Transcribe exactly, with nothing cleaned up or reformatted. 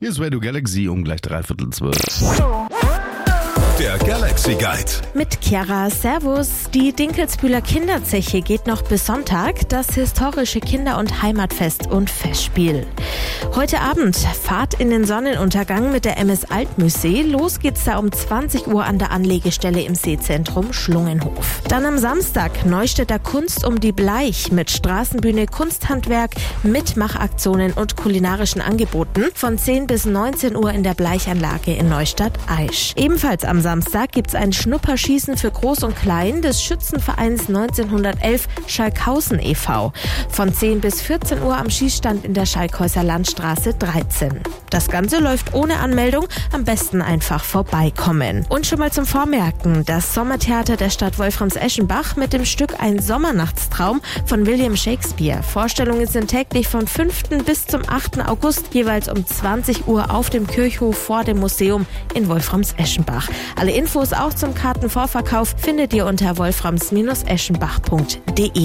Hier ist Radio Galaxy um gleich dreiviertel zwölf. Der Galaxy Guide. Mit Chiara, Servus. Die Dinkelsbühler Kinderzeche geht noch bis Sonntag, das historische Kinder- und Heimatfest und Festspiel. Heute Abend Fahrt in den Sonnenuntergang mit der M S Altmühlsee. Los geht's da um zwanzig Uhr an der Anlegestelle im Seezentrum Schlungenhof. Dann am Samstag Neustädter Kunst um die Bleich mit Straßenbühne, Kunsthandwerk, Mitmachaktionen und kulinarischen Angeboten von zehn bis neunzehn Uhr in der Bleichanlage in Neustadt-Aisch. Ebenfalls am Samstag gibt's ein Schnupperschießen für Groß und Klein des Schützenvereins neunzehnhundertelf Schalkhausen e V von zehn bis vierzehn Uhr am Schießstand in der Schalkhäuser Landstraße dreizehn. Das Ganze läuft ohne Anmeldung, am besten einfach vorbeikommen. Und schon mal zum Vormerken, das Sommertheater der Stadt Wolframs-Eschenbach mit dem Stück Ein Sommernachtstraum von William Shakespeare. Vorstellungen sind täglich vom fünften bis zum achten August jeweils um zwanzig Uhr auf dem Kirchhof vor dem Museum in Wolframs-Eschenbach. Alle Infos auch zum Kartenvorverkauf findet ihr unter wolframs Bindestrich eschenbach punkt de.